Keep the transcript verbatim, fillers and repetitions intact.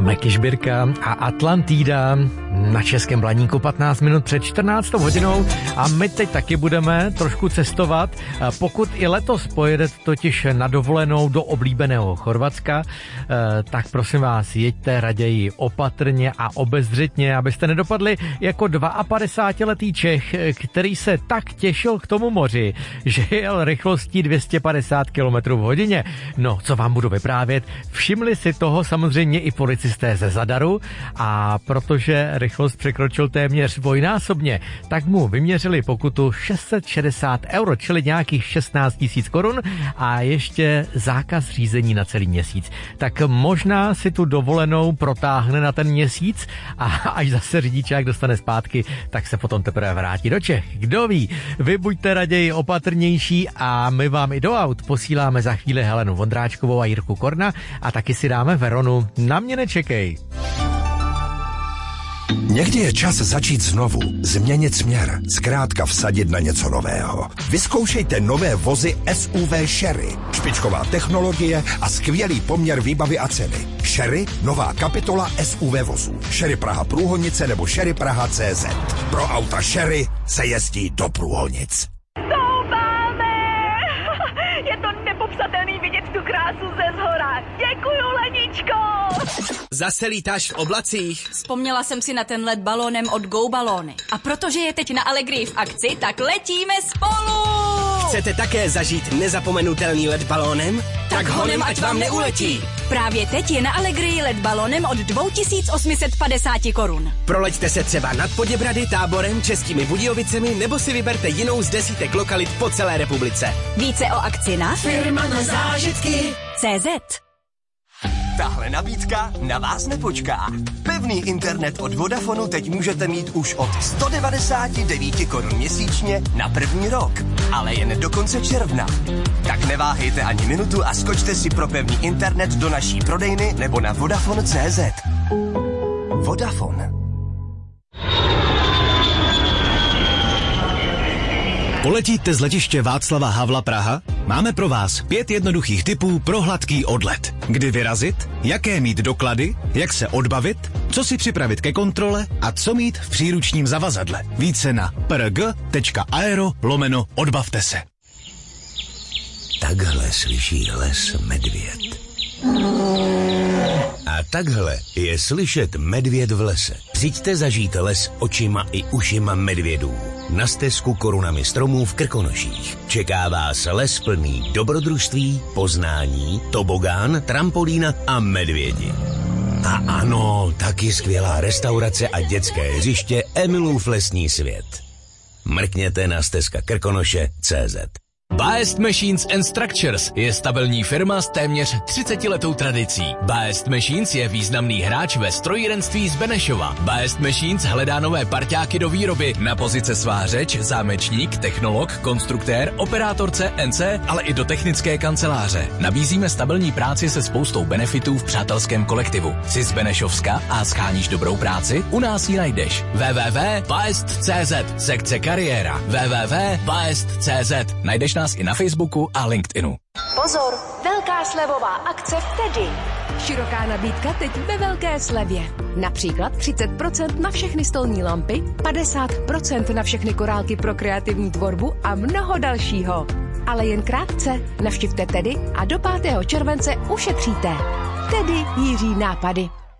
Meky Žbírka a Atlantida na Českém Blaníku patnáct minut před čtrnáctou hodinou a my teď taky budeme trošku cestovat. Pokud i letos pojedete totiž na dovolenou do oblíbeného Chorvatska, tak prosím vás, jeďte raději opatrně a obezřetně, abyste nedopadli jako padesátidvouletý Čech, který se tak těšil k tomu moři, že jel rychlostí dvě stě padesát kilometrů v hodině. No, co vám budu vyprávět, všimli si toho samozřejmě i policisté ze Zadaru a protože rychlost překročil téměř dvojnásobně, tak mu vyměřili pokutu šest set šedesát euro, čili nějakých šestnáct tisíc korun a ještě zákaz řízení na celý měsíc. Tak možná si tu dovolenou protáhne na ten měsíc a až zase řidičák dostane zpátky, tak se potom teprve vrátí do Čech. Kdo ví, vy buďte raději opatrnější a my vám i do aut posíláme za chvíli Helenu Vondráčkovou a Jirku Korna a taky si dáme Veronu. Na mě nečekej. Někdy je čas začít znovu, změnit směr, zkrátka vsadit na něco nového. Vyzkoušejte nové vozy S U V Sherry. Špičková technologie a skvělý poměr výbavy a ceny. Sherry, nová kapitola S U V vozů. Sherry Praha Průhonice nebo Sherry Praha C Z. Pro auta Sherry se jezdí do Průhonic. Je to nepopsatelný vidět tu krásu ze zhora. Děkuju, Leničko! Zase lítáš v oblacích? Vzpomněla jsem si na ten let balónem od Go Balóny. A protože je teď na Allegrii v akci, tak letíme spolu! Chcete také zažít nezapomenutelný let balónem? Tak honem, ať vám neuletí! Právě teď je na Allegrii let balónem od dva tisíce osm set padesát korun. Proleďte se třeba nad Poděbrady, Táborem, Českými Budějovicemi nebo si vyberte jinou z desítek lokalit po celé republice. Více o akci na Firma na zážitky C Z. Tahle nabídka na vás nepočká. Pevný internet od Vodafonu teď můžete mít už od sto devadesát devět korun měsíčně na první rok, ale jen do konce června. Tak neváhejte ani minutu a skočte si pro pevný internet do naší prodejny nebo na Vodafone tečka cé zet. Vodafone. Poletíte z letiště Václava Havla Praha? Máme pro vás pět jednoduchých tipů pro hladký odlet. Kdy vyrazit, jaké mít doklady, jak se odbavit, co si připravit ke kontrole a co mít v příručním zavazadle. Více na prg.aero lomeno odbavte se. Takhle slyší les medvěd. A takhle je slyšet medvěd v lese. Přijďte zažít les očima i ušima medvědů. Na stezku korunami stromů v Krkonoších. Čeká vás les plný dobrodružství, poznání, tobogán, trampolína a medvědi. A ano, taky skvělá restaurace a dětské hřiště Emilův lesní svět. Mrkněte na stezka Krkonoše tečka cé zet. Baest Machines and Structures je stabilní firma s téměř třicetiletou tradicí. Baest Machines je významný hráč ve strojírenství z Benešova. Baest Machines hledá nové parťáky do výroby na pozice svářeč, zámečník, technolog, konstruktér, operátor C N C, ale i do technické kanceláře. Nabízíme stabilní práci se spoustou benefitů v přátelském kolektivu. Jsi z Benešovska a scháníš dobrou práci? U nás ji najdeš. w w w tečka baest tečka cé zet, sekce kariéra. w w w tečka baest tečka cé zet. Najdeš nás i na Facebooku a LinkedInu. Pozor, velká slevová akce v Tedy. Široká nabídka teď ve velké slevě. Například třicet procent na všechny stolní lampy, padesát procent na všechny korálky pro kreativní tvorbu a mnoho dalšího. Ale jen krátce. Navštivte Tedy a do pátého července ušetříte. Tedy Jiří nápady.